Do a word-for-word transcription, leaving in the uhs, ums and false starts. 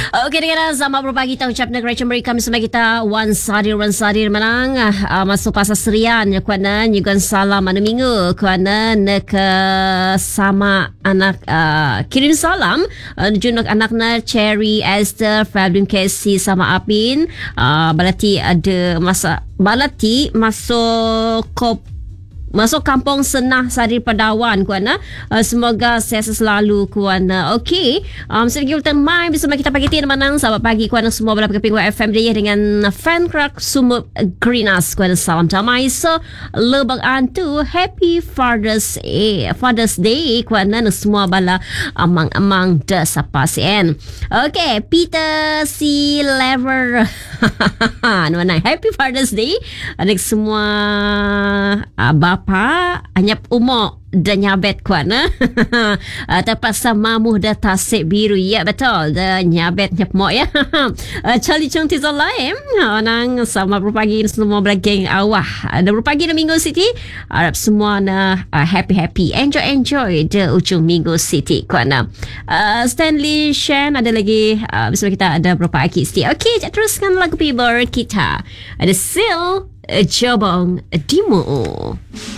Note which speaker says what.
Speaker 1: Okey, dengan sama berbagi kita ucap negara mereka bersama kita Wan Sadir Wan Sadir menang uh, masuk pasal serian ya kuana nyugan salam anu minggu kuana nak sama anak uh, kirim salam uh, junuk anaknya Cherry Esther Fabian Casey sama Apin uh, balati ada masa balati masuk kop masuk kampung Senah Sadir Padawan kuana. Uh, semoga sehat selalu kuana. Okey, um sedikit ultan mai bersama kita pagi tin manang selamat pagi kuana semua bala keping F M dia dengan fan crack sumut greenas kuana salam damai so lebang antu happy Father's Day Father's Day kuana semua bala amang-amang dah sapa sen. Okey, Peter si Lever mana happy Father's Day adik semua uh, bapa anyap umur dan nyabet kuana uh, terpaksa mamuh dah tasik biru ya betul dah nyabet nyap mok ya uh, Charlie Chung Tizal lain orang sama berpagi semua belageng awah ada berpagi di Minggu City harap semua na uh, happy happy enjoy enjoy the ujung Minggu City kuana. uh, Stanley Shan ada lagi uh, bersama kita ada berapa akid City. Okey, teruskan lagu pibar kita ada Sil Jabang Dimo.